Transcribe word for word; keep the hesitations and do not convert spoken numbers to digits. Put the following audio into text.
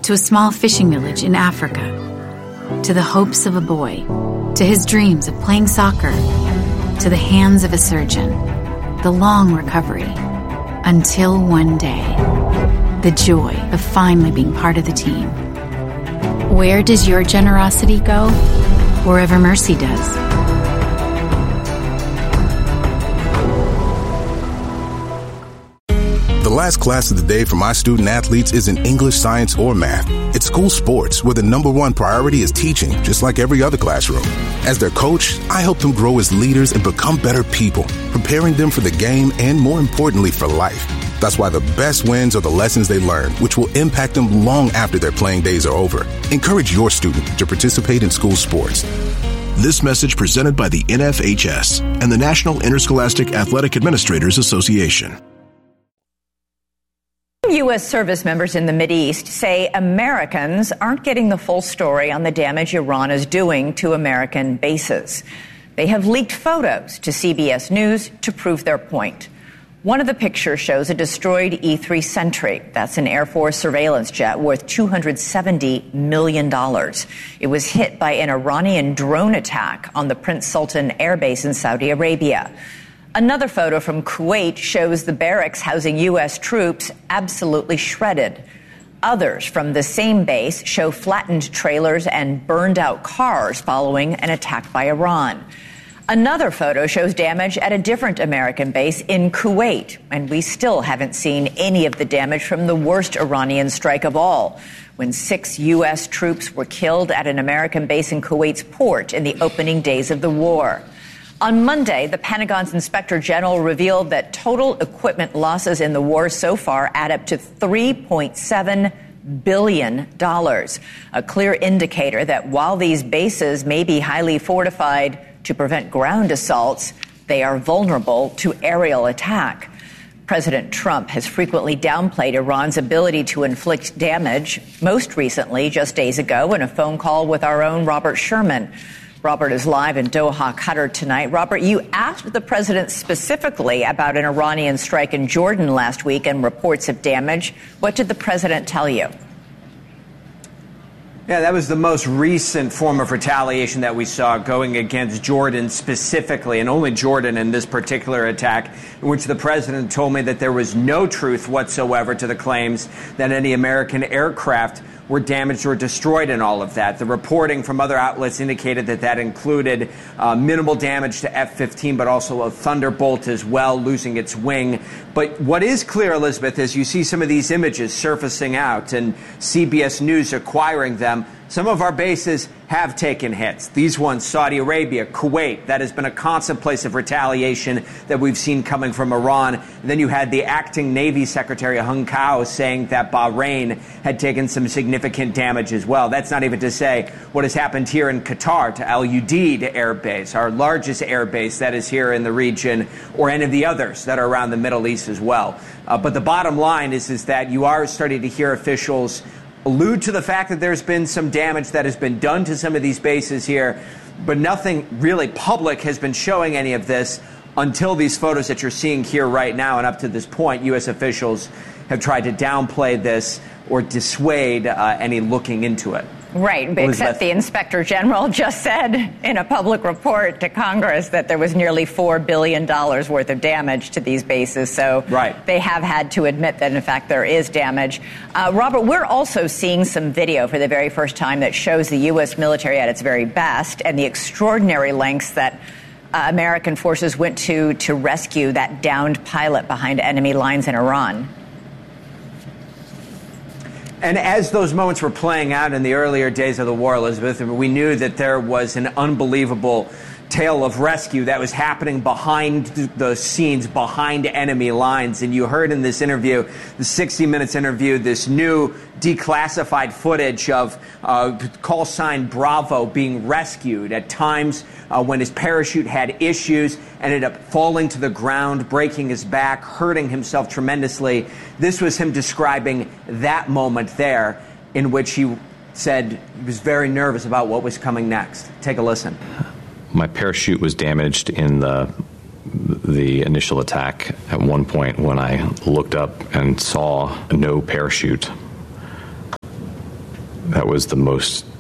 to a small fishing village in Africa, to the hopes of a boy, to his dreams of playing soccer, to the hands of a surgeon, the long recovery, until one day, the joy of finally being part of the team. Where does your generosity go? Wherever mercy does. The last class of the day for my student athletes isn't English, science, or math. It's school sports, where the number one priority is teaching, just like every other classroom. As their coach, I help them grow as leaders and become better people, preparing them for the game and, more importantly, for life. That's why the best wins are the lessons they learn, which will impact them long after their playing days are over. Encourage your student to participate in school sports. This message presented by the N F H S and the National Interscholastic Athletic Administrators Association. U S service members in the Mideast say Americans aren't getting the full story on the damage Iran is doing to American bases. They have leaked photos to C B S News to prove their point. One of the pictures shows a destroyed E three Sentry. That's an Air Force surveillance jet worth two hundred seventy million dollars. It was hit by an Iranian drone attack on the Prince Sultan Air Base in Saudi Arabia. Another photo from Kuwait shows the barracks housing U S troops absolutely shredded. Others from the same base show flattened trailers and burned out cars following an attack by Iran. Another photo shows damage at a different American base in Kuwait, and we still haven't seen any of the damage from the worst Iranian strike of all, when six U S troops were killed at an American base in Kuwait's port in the opening days of the war. On Monday, the Pentagon's Inspector General revealed that total equipment losses in the war so far add up to three point seven billion dollars, a clear indicator that while these bases may be highly fortified to prevent ground assaults, they are vulnerable to aerial attack. President Trump has frequently downplayed Iran's ability to inflict damage, most recently just days ago in a phone call with our own Robert Sherman. Robert is live in Doha, Qatar tonight. Robert, you asked the president specifically about an Iranian strike in Jordan last week and reports of damage. What did the president tell you? Yeah, that was the most recent form of retaliation that we saw going against Jordan specifically, and only Jordan in this particular attack, in which the president told me that there was no truth whatsoever to the claims that any American aircraft were damaged or destroyed in all of that. The reporting from other outlets indicated that that included uh, minimal damage to F fifteen, but also a Thunderbolt as well, losing its wing. But what is clear, Elizabeth, is you see some of these images surfacing out and C B S News acquiring them. Some of our bases have taken hits. These ones, Saudi Arabia, Kuwait, that has been a constant place of retaliation that we've seen coming from Iran. And then you had the acting Navy Secretary Hung Kao saying that Bahrain had taken some significant damage as well. That's not even to say what has happened here in Qatar to Al Udeid Air Base, our largest air base that is here in the region, or any of the others that are around the Middle East as well. Uh, but the bottom line is, is that you are starting to hear officials allude to the fact that there's been some damage that has been done to some of these bases here, but nothing really public has been showing any of this until these photos that you're seeing here right now. And up to this point, U S officials have tried to downplay this or dissuade uh, any looking into it. Right, Elizabeth. Except the Inspector General just said in a public report to Congress that there was nearly four billion dollars worth of damage to these bases. So right. They have had to admit that, in fact, there is damage. Uh, Robert, we're also seeing some video for the very first time that shows the U S military at its very best and the extraordinary lengths that uh, American forces went to to rescue that downed pilot behind enemy lines in Iran. And as those moments were playing out in the earlier days of the war, Elizabeth, we knew that there was an unbelievable tale of rescue that was happening behind the scenes, behind enemy lines. And you heard in this interview, the sixty minutes interview, this new declassified footage of uh, call sign Bravo being rescued at times uh, when his parachute had issues, ended up falling to the ground, breaking his back, hurting himself tremendously. This was him describing that moment there in which he said he was very nervous about what was coming next. Take a listen. My parachute was damaged in the the initial attack. At one point when I looked up and saw no parachute, that was the most